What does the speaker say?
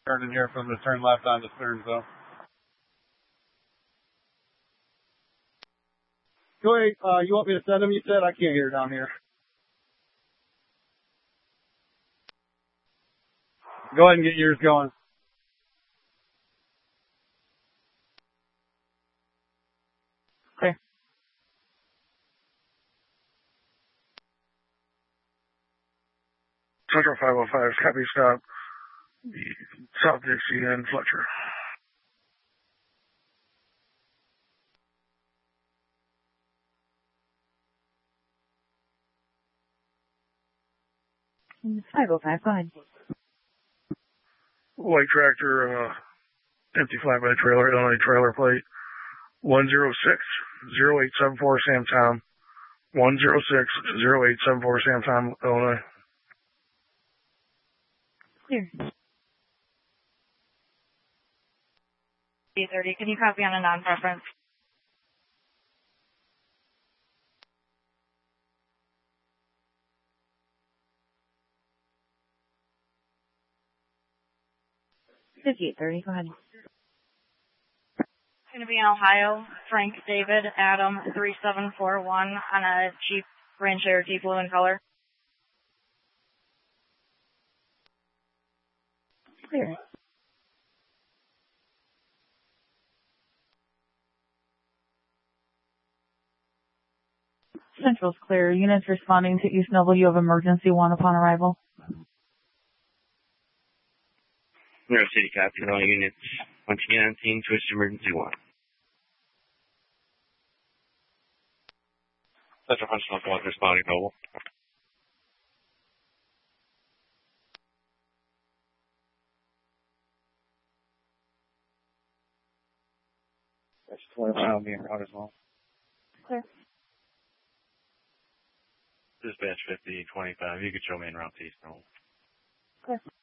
Turning here from the turn left onto Stearnsville. Go ahead. You want me to send him, you said? I can't hear down here. Go ahead and get yours going. Okay. Central 505, copy stop. South Dixie and Fletcher. It's 505, go ahead. White tractor, empty flatbed trailer, Illinois trailer plate, 106-0874 Sam Tom. 106-0874 Sam Tom, Illinois. Clear. 30, can you copy on a non-preference? $58.30, go ahead. It's going to be in Ohio, Frank David Adam 3741 on a Jeep Grand Cherokee blue in color. Clear. Central's clear. Units responding to East Noble, you have emergency 1 upon arrival. New York City Captain, all units 1919, switch to emergency 1. Central Functional Call responding Noble. That's 20 miles being route as well. Clear. Dispatch 5025, you could show me in route east. Clear.